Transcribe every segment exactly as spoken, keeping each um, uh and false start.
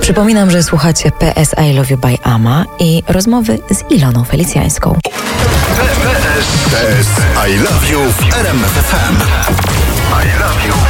Przypominam, że słuchacie P S I Love You by Ama i rozmowy z Iloną Felicjańską. P S I Love You w R M F F M. I love you.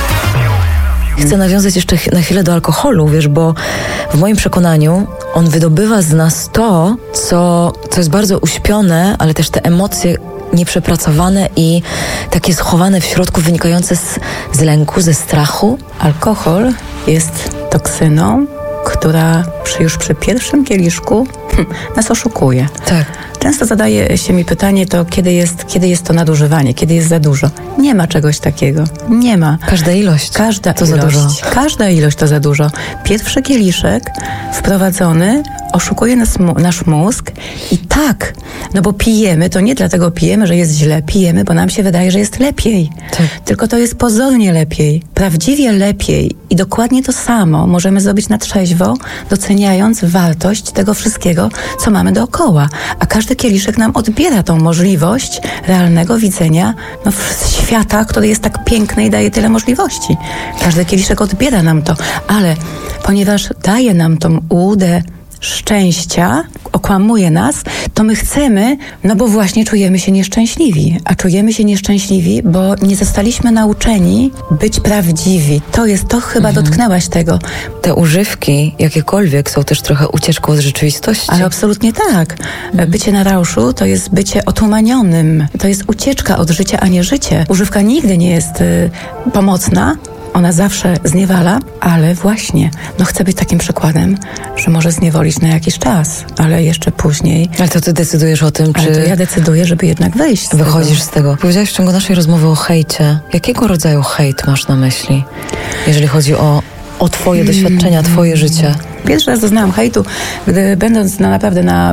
Chcę nawiązać jeszcze na chwilę do alkoholu, wiesz, bo w moim przekonaniu on wydobywa z nas to, co, co jest bardzo uśpione, ale też te emocje nieprzepracowane i takie schowane w środku, wynikające z, z lęku, ze strachu. Alkohol jest toksyną, która przy, już przy pierwszym kieliszku hm, nas oszukuje. Tak. Często zadaje się mi pytanie, to kiedy jest, kiedy jest to nadużywanie, kiedy jest za dużo. Nie ma czegoś takiego. Nie ma. Każda ilość Każda to ilość, za dużo. Każda ilość to za dużo. Pierwszy kieliszek wprowadzony oszukuje nas, nasz mózg i tak, no bo pijemy, to nie dlatego pijemy, że jest źle. Pijemy, bo nam się wydaje, że jest lepiej. Tak. Tylko to jest pozornie lepiej. Prawdziwie lepiej. I dokładnie to samo możemy zrobić na trzeźwo, doceniając wartość tego wszystkiego, co mamy dookoła. A każdy kieliszek nam odbiera tą możliwość realnego widzenia no, świata, który jest tak piękny i daje tyle możliwości. Każdy kieliszek odbiera nam to, ale ponieważ daje nam tą ułudę szczęścia, okłamuje nas, to my chcemy, no bo właśnie czujemy się nieszczęśliwi. A czujemy się nieszczęśliwi, bo nie zostaliśmy nauczeni być prawdziwi. To jest, to chyba mhm. dotknęłaś tego. Te używki, jakiekolwiek, są też trochę ucieczką od rzeczywistości. Ale absolutnie tak. Mhm. Bycie na rauszu to jest bycie otumanionym. To jest ucieczka od życia, a nie życie. Używka nigdy nie jest y, pomocna. Ona zawsze zniewala, ale właśnie, no chcę być takim przykładem, że może zniewolić na jakiś czas, ale jeszcze później. Ale to ty decydujesz o tym, ale czy... to ja decyduję, żeby jednak wyjść z Wychodzisz tego. z tego. Powiedziałaś w ciągu naszej rozmowy o hejcie. Jakiego rodzaju hejt masz na myśli, jeżeli chodzi o, o twoje hmm. doświadczenia, twoje życie? Pierwszy raz doznałam hejtu, gdy będąc na, naprawdę na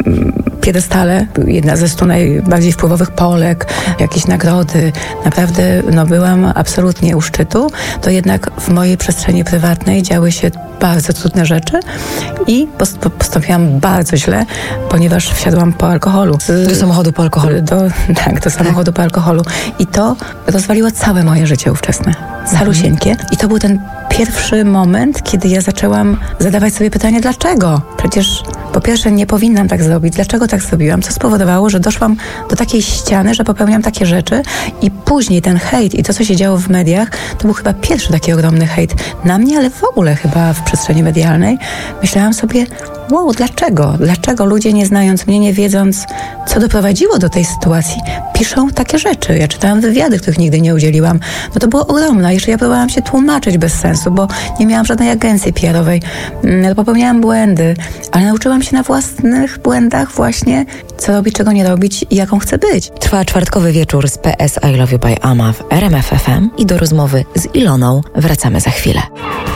piedestale, jedna ze stu najbardziej wpływowych Polek, jakieś nagrody, naprawdę no, byłam absolutnie u szczytu, to jednak w mojej przestrzeni prywatnej działy się bardzo trudne rzeczy i postąpiłam bardzo źle, ponieważ wsiadłam po alkoholu. Z, do samochodu po alkoholu? Do, tak, do samochodu po alkoholu. I to rozwaliło całe moje życie ówczesne. Calusieńkie. Mhm. I to był ten pierwszy moment, kiedy ja zaczęłam zadawać sobie pytanie, dlaczego? Przecież po pierwsze nie powinnam tak zrobić. Dlaczego tak zrobiłam? Co spowodowało, że doszłam do takiej ściany, że popełniam takie rzeczy i później ten hejt i to, co się działo w mediach, to był chyba pierwszy taki ogromny hejt na mnie, ale w ogóle chyba w przestrzeni medialnej. Myślałam sobie, wow, dlaczego? Dlaczego ludzie, nie znając mnie, nie wiedząc, co doprowadziło do tej sytuacji, piszą takie rzeczy? Ja czytałam wywiady, których nigdy nie udzieliłam. No to było ogromne. Jeszcze ja próbowałam się tłumaczyć bez sensu, bo nie miałam żadnej agencji P R-owej. Popełniałam błędy, ale nauczyłam się na własnych błędach właśnie, co robić, czego nie robić i jaką chcę być. Trwa czwartkowy wieczór z P S I Love You by Ama w R M F F M i do rozmowy z Iloną wracamy za chwilę.